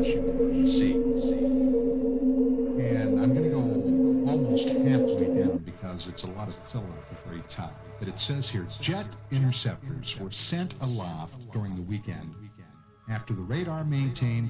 C. And I'm going to go almost halfway down because it's a lot of filler at the very top. But it says here, jet interceptors were sent aloft during the weekend after the radar maintained